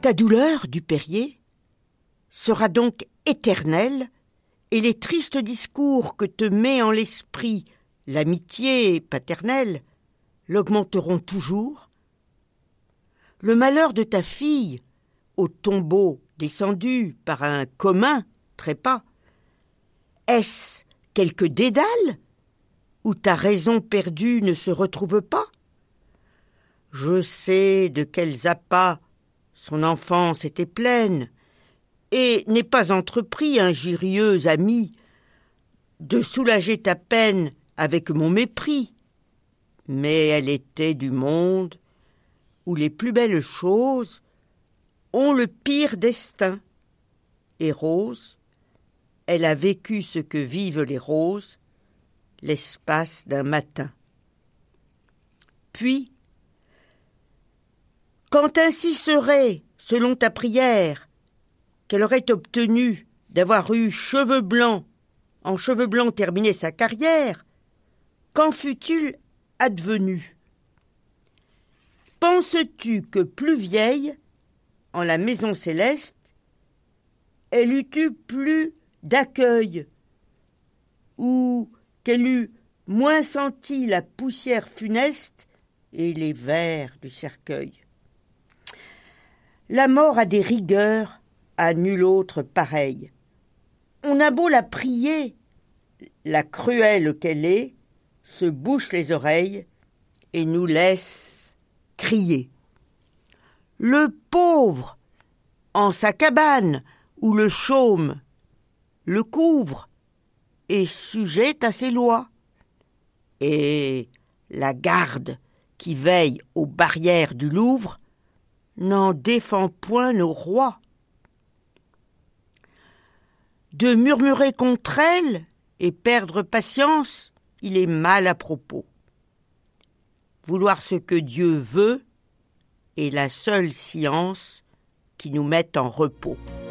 Ta douleur, du Périer, sera donc éternelle, et les tristes discours que te met en l'esprit l'amitié paternelle l'augmenteront toujours. Le malheur de ta fille, au tombeau descendu par un commun trépas, est-ce quelque dédale où ta raison perdue ne se retrouve pas? Je sais de quels appas son enfance était pleine, et n'ai pas entrepris, injurieux ami, de soulager ta peine avec mon mépris. Mais elle était du monde où les plus belles choses ont le pire destin. Et Rose, elle a vécu ce que vivent les roses l'espace d'un matin. Puis, quand ainsi serait, selon ta prière, qu'elle aurait obtenu d'avoir eu cheveux blancs, en cheveux blancs terminé sa carrière, qu'en fût-il advenu? Penses-tu que plus vieille, en la maison céleste, elle eût eu plus d'accueil, ou qu'elle eût moins senti la poussière funeste et les vers du cercueil? La mort a des rigueurs à nul autre pareille. On a beau la prier, la cruelle qu'elle est, se bouche les oreilles et nous laisse crier. Le pauvre, en sa cabane, où le chaume le couvre, est sujet à ses lois. Et la garde qui veille aux barrières du Louvre n'en défend point nos rois. De murmurer contre elle et perdre patience, il est mal à propos. Vouloir ce que Dieu veut est la seule science qui nous mette en repos.